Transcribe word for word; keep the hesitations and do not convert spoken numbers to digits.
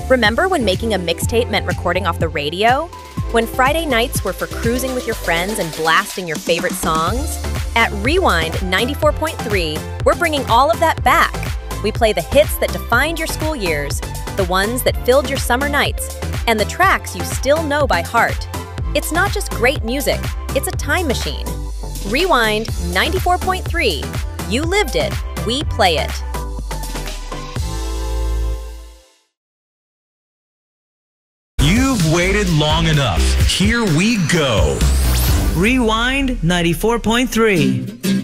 Remember when making a mixtape meant recording off the radio? When Friday nights were for cruising with your friends and blasting your favorite songs? At Rewind ninety-four point three, we're bringing all of that back. We play the hits that defined your school years, the ones that filled your summer nights, and the tracks you still know by heart. It's not just great music, it's a time machine. Rewind ninety-four point three. You lived it, we play it. You've waited long enough. Here we go. Rewind ninety-four point three.